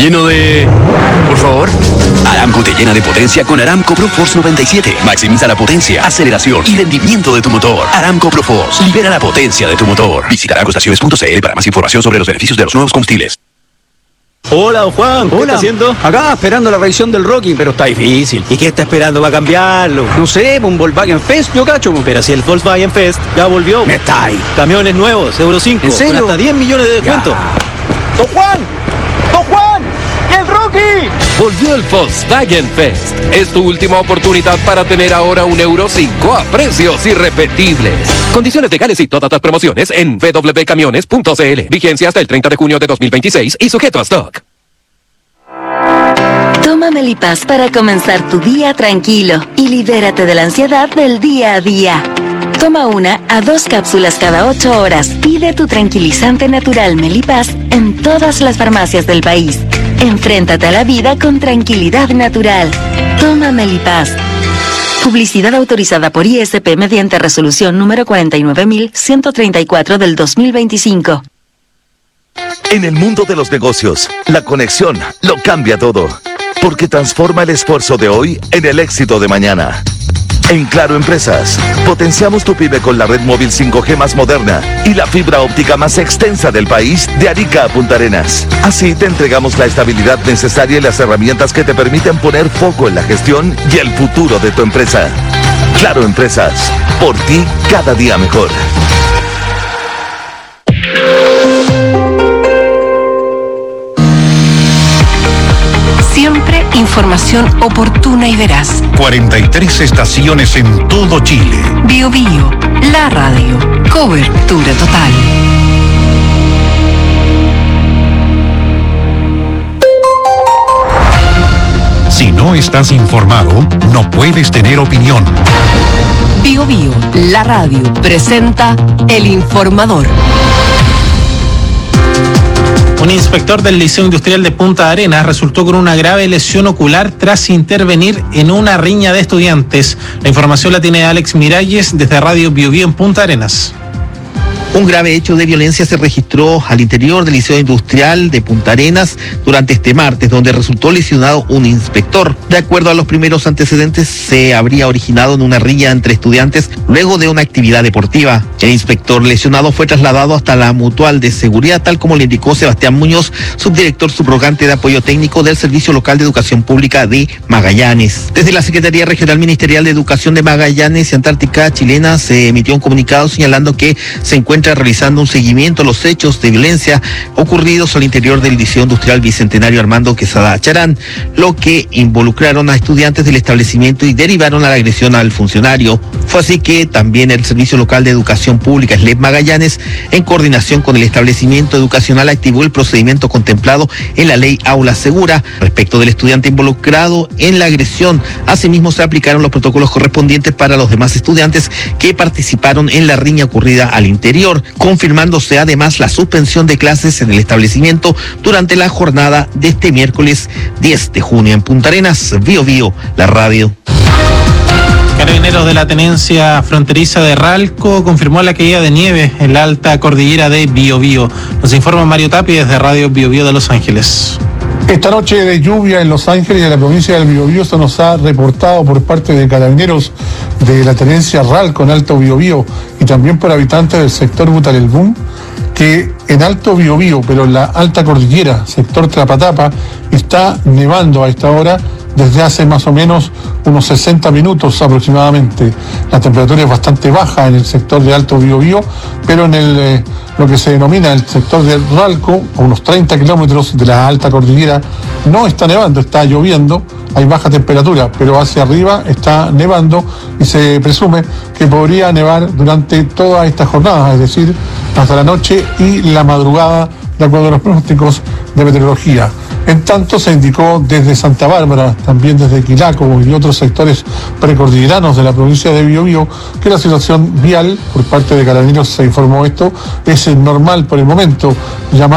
lleno de... Por favor. Aramco te llena de potencia con Aramco ProForce 97. Maximiza la potencia, aceleración y rendimiento de tu motor. Aramco ProForce. Libera la potencia de tu motor. Visita aramcoestaciones.cl para más información sobre los beneficios de los nuevos combustibles. Hola, don Juan. ¿Qué está haciendo? Acá esperando la revisión del Rocking, pero está difícil. ¿Y qué está esperando para cambiarlo? No sé, un Volkswagen Fest, yo cacho. Pero si el Volkswagen Fest ya volvió. Me está ahí. Camiones nuevos, Euro 5. ¿En serio? Con hasta 10 millones de descuento. ¡Don Juan! ¡Don Juan! ¡El Rocky! Volvió el Volkswagen Fest. Es tu última oportunidad para tener ahora un Euro 5 a precios irrepetibles. Condiciones legales y todas las promociones en www.camiones.cl. Vigencia hasta el 30 de junio de 2026 y sujeto a stock. Toma Melipaz para comenzar tu día tranquilo y libérate de la ansiedad del día a día. Toma 1 a 2 cápsulas cada 8 horas. Pide tu tranquilizante natural Melipaz en todas las farmacias del país. Enfréntate a la vida con tranquilidad natural. Toma Melipaz. Publicidad autorizada por ISP mediante resolución número 49134 del 2025. En el mundo de los negocios, la conexión lo cambia todo, porque transforma el esfuerzo de hoy en el éxito de mañana. En Claro Empresas, potenciamos tu pyme con la red móvil 5G más moderna y la fibra óptica más extensa del país, de Arica a Punta Arenas. Así te entregamos la estabilidad necesaria y las herramientas que te permiten poner foco en la gestión y el futuro de tu empresa. Claro Empresas, por ti cada día mejor. Siempre información oportuna y veraz. 43 estaciones en todo Chile. Bio Bio, la radio. Cobertura total. Si no estás informado, no puedes tener opinión. Bio Bio, la radio, presenta El Informador. Un inspector del Liceo Industrial de Punta Arenas resultó con una grave lesión ocular tras intervenir en una riña de estudiantes. La información la tiene Alex Miralles desde Radio Bio Bio en Punta Arenas. Un grave hecho de violencia se registró al interior del Liceo Industrial de Punta Arenas durante este martes, donde resultó lesionado un inspector. De acuerdo a los primeros antecedentes, se habría originado en una riña entre estudiantes luego de una actividad deportiva. El inspector lesionado fue trasladado hasta la Mutual de Seguridad, tal como le indicó Sebastián Muñoz, subdirector subrogante de apoyo técnico del Servicio Local de Educación Pública de Magallanes. Desde la Secretaría Regional Ministerial de Educación de Magallanes y Antártica Chilena se emitió un comunicado señalando que se encuentra realizando un seguimiento a los hechos de violencia ocurridos al interior del Liceo Industrial Bicentenario Armando Quesada Charán, lo que involucraron a estudiantes del establecimiento y derivaron a la agresión al funcionario. Fue así que también el Servicio Local de Educación Pública SLEP Magallanes, en coordinación con el establecimiento educacional, activó el procedimiento contemplado en la ley Aula Segura respecto del estudiante involucrado en la agresión. Asimismo, se aplicaron los protocolos correspondientes para los demás estudiantes que participaron en la riña ocurrida al interior, confirmándose además la suspensión de clases en el establecimiento durante la jornada de este miércoles 10 de junio. En Punta Arenas, Bio Bio, la radio. Carabineros de la tenencia fronteriza de Ralco confirmó la caída de nieve en la alta cordillera de Biobío. Nos informa Mario Tapi desde Radio Biobío de Los Ángeles. Esta noche de lluvia en Los Ángeles y en la provincia del Biobío se nos ha reportado por parte de carabineros de la tenencia Ralco en Alto Biobío y también por habitantes del sector Butalelbún, que en Alto Biobío, pero en la alta cordillera, sector Trapatapa, está nevando a esta hora desde hace más o menos unos 60 minutos aproximadamente. La temperatura es bastante baja en el sector de Alto Biobío, pero en lo que se denomina el sector de Ralco, a unos 30 kilómetros de la alta cordillera, no está nevando, está lloviendo, hay baja temperatura, pero hacia arriba está nevando y se presume que podría nevar durante toda esta jornada, es decir, hasta la noche y la madrugada, de acuerdo a los pronósticos de meteorología. En tanto, se indicó desde Santa Bárbara, también desde Quilaco y otros sectores precordilleranos de la provincia de Biobío, que la situación vial, por parte de Carabineros se informó esto, es normal por el momento.